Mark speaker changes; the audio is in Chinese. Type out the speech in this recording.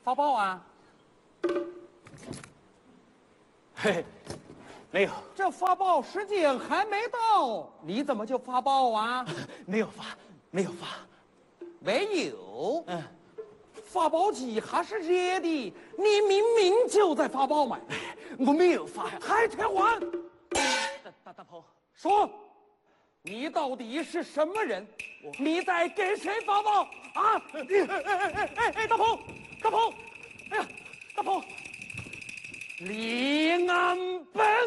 Speaker 1: 发报啊？
Speaker 2: 嘿，没有，
Speaker 1: 这发报时间还没到，你怎么就发报啊？
Speaker 2: 没有发，没有发。
Speaker 1: 没有。发报机还是热的，你明明就在发报嘛。
Speaker 2: 我没有发呀。
Speaker 1: 还扯谎！
Speaker 2: 大鹏，
Speaker 1: 说，你到底是什么人？你在给谁发报啊？大鹏，大鹏，哎呀，大鹏，离岸本。